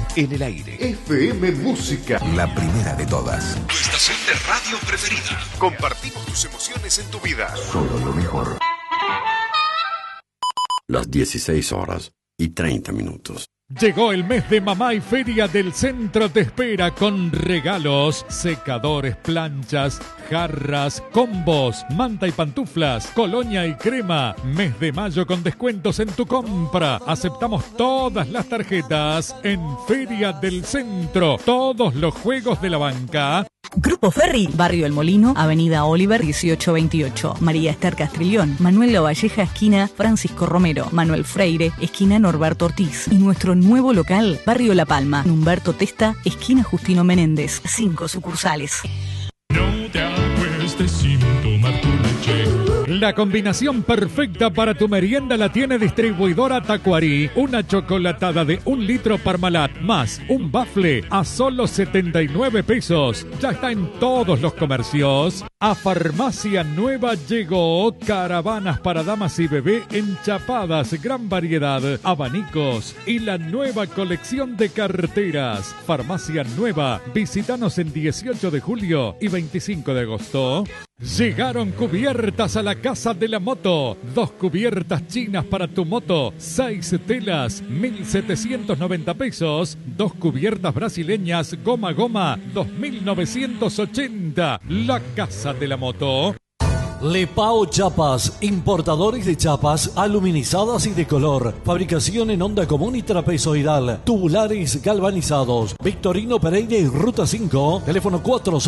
en el aire. FM Música. La primera de todas. Tu estación de radio preferida. Compartimos tus emociones en tu vida. Solo lo mejor. Las 16:30. Llegó el mes de mamá y Feria del Centro te espera con regalos, secadores, planchas, jarras, combos, manta y pantuflas, colonia y crema. Mes de mayo con descuentos en tu compra. Aceptamos todas las tarjetas en Feria del Centro. Todos los juegos de la banca. Grupo Ferry, Barrio El Molino, Avenida Oliver 1828, María Esther Castrillón, Manuel Lavalleja, esquina Francisco Romero, Manuel Freire, esquina Norberto Ortiz. Y nuestro nuevo local, Barrio La Palma, Humberto Testa, esquina Justino Menéndez, 5 sucursales. No te acuestes sin tomar tu leche. La combinación perfecta para tu merienda la tiene distribuidora Tacuarí. Una chocolatada de 1 litro Parmalat más un bafle a solo 79 pesos. Ya está en todos los comercios. A Farmacia Nueva llegó caravanas para damas y bebé enchapadas, gran variedad, abanicos y la nueva colección de carteras. Farmacia Nueva, visítanos en 18 de julio y 25 de agosto. Llegaron cubiertas a la Casa de la Moto. 2 cubiertas chinas para tu moto. 6 telas, 1.790 pesos. 2 cubiertas brasileñas goma goma, 2.980. La Casa de la Moto. Lepao Chapas, importadores de chapas aluminizadas y de color, fabricación en onda común y trapezoidal, tubulares galvanizados. Victorino Pereira y Ruta 5, teléfono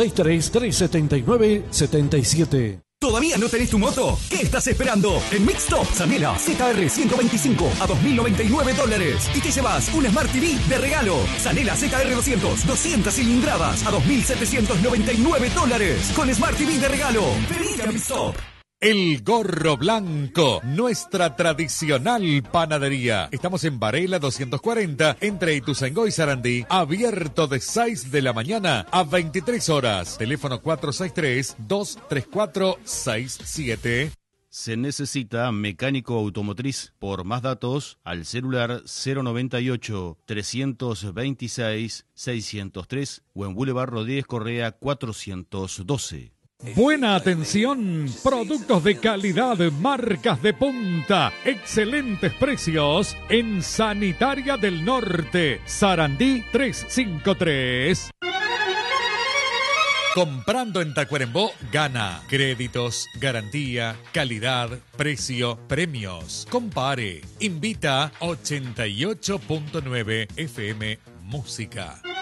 463-379-77. ¿Todavía no tenés tu moto? ¿Qué estás esperando? En Mixtop, Sanela ZR 125 a $2.099 y te llevas un Smart TV de regalo. Sanela ZR 200, 200 cilindradas a $2.799 con Smart TV de regalo. Venite a Mixtop. El Gorro Blanco, nuestra tradicional panadería. Estamos en Varela 240, entre Ituzaingó y Sarandí. Abierto de 6 de la mañana a 23 horas. Teléfono 463-234-67. Se necesita mecánico automotriz. Por más datos, al celular 098-326-603 o en Boulevard Rodríguez Correa 412. Buena atención, productos de calidad, marcas de punta, excelentes precios en Sanitaria del Norte, Sarandí 353. Comprando en Tacuarembó, gana. Créditos, garantía, calidad, precio, premios. Compare. Invita 88.9 FM Música.